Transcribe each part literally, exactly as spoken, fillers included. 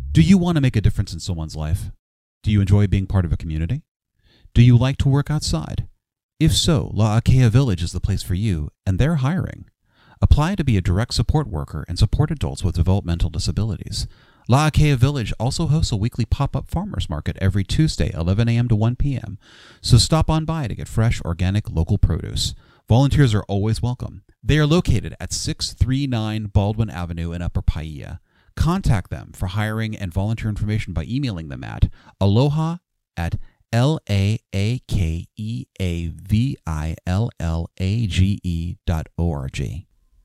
Do you want to make a difference in someone's life? Do you enjoy being part of a community? Do you like to work outside? If so, La Akea Village is the place for you, and they're hiring. Apply to be a direct support worker and support adults with developmental disabilities. La Akea Village also hosts a weekly pop-up farmers market every Tuesday, eleven a.m. to one p.m., so stop on by to get fresh, organic, local produce. Volunteers are always welcome. They are located at six thirty-nine Baldwin Avenue in Upper Paia. Contact them for hiring and volunteer information by emailing them at aloha at L A A K E A V I L L A G E dot O R G.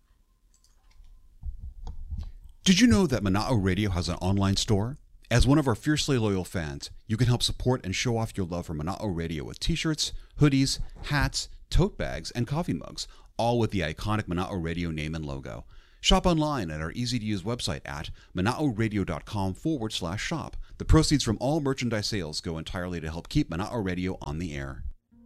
Did you know that Mana'o Radio has an online store? As one of our fiercely loyal fans, you can help support and show off your love for Mana'o Radio with t-shirts, hoodies, hats, tote bags, and coffee mugs, all with the iconic Mana'o Radio name and logo. Shop online at our easy-to-use website at manaoradio.com forward slash shop. The proceeds from all merchandise sales go entirely to help keep Mana'o Radio on the air.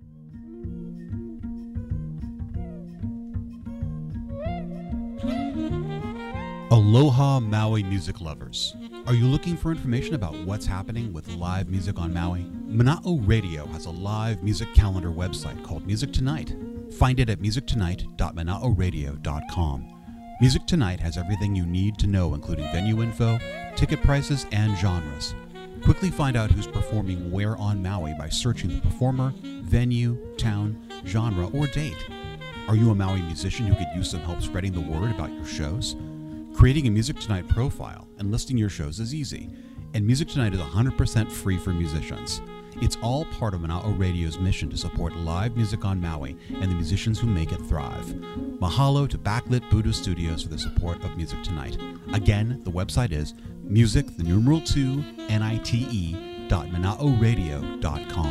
Aloha Maui music lovers. Are you looking for information about what's happening with live music on Maui? Mana'o Radio has a live music calendar website called Music Tonight. Find it at music tonight dot mana'o radio dot com. Music Tonight has everything you need to know, including venue info, ticket prices, and genres. Quickly find out who's performing where on Maui by searching the performer, venue, town, genre, or date. Are you a Maui musician who could use some help spreading the word about your shows? Creating a Music Tonight profile and listing your shows is easy, and Music Tonight is one hundred percent free for musicians. It's all part of Mana'o Radio's mission to support live music on Maui and the musicians who make it thrive. Mahalo to Backlit Buddha Studios for the support of Music Tonight. Again, the website is music, the numeral two, N I T E, dot mana'o radio dot com.